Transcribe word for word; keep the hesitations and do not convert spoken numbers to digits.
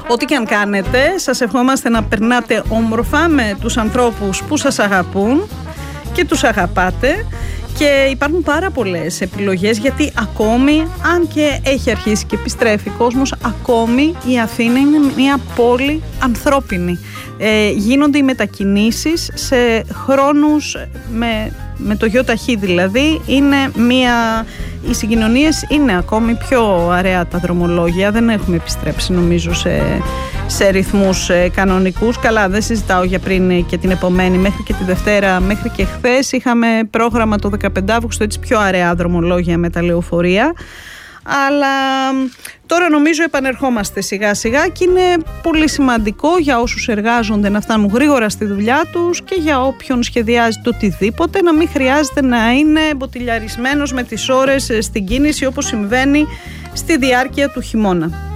Ό,τι και αν κάνετε, σας ευχόμαστε να περνάτε όμορφα με τους ανθρώπους που σας αγαπούν και τους αγαπάτε. Και υπάρχουν πάρα πολλές επιλογές, γιατί ακόμη, αν και έχει αρχίσει και επιστρέφει κόσμος, ακόμη η Αθήνα είναι μια πόλη ανθρώπινη. Ε, γίνονται οι μετακινήσεις σε χρόνους με, με το γιοταχή, δηλαδή είναι μια, οι συγκοινωνίες είναι ακόμη πιο αραιά, τα δρομολόγια δεν έχουμε επιστρέψει νομίζω σε, σε ρυθμούς ε, κανονικούς. Καλά, δεν συζητάω για πριν και την επομένη, μέχρι και τη Δευτέρα, μέχρι και χθες είχαμε πρόγραμμα το δεκαπέντε Αυγούστου, έτσι πιο αραιά δρομολόγια με τα λεωφορεία. Αλλά τώρα νομίζω επανερχόμαστε σιγά σιγά και είναι πολύ σημαντικό για όσους εργάζονται να φτάνουν γρήγορα στη δουλειά τους και για όποιον σχεδιάζει το οτιδήποτε να μην χρειάζεται να είναι μποτιλιαρισμένος με τις ώρες στην κίνηση όπως συμβαίνει στη διάρκεια του χειμώνα.